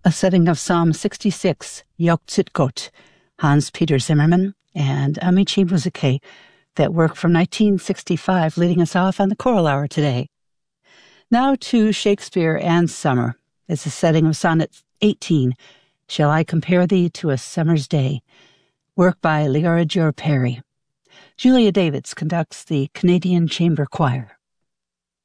a setting of Psalm 66, Jauchzet Gott, Hans-Peter Zimmermann and Amici Musicae, that work from 1965, leading us off on the choral hour today. Now to Shakespeare and Summer. It's a setting of Sonnet 18, Shall I Compare Thee to a Summer's Day, work by Leora Jour Perry. Julia Davids conducts the Canadian Chamber Choir.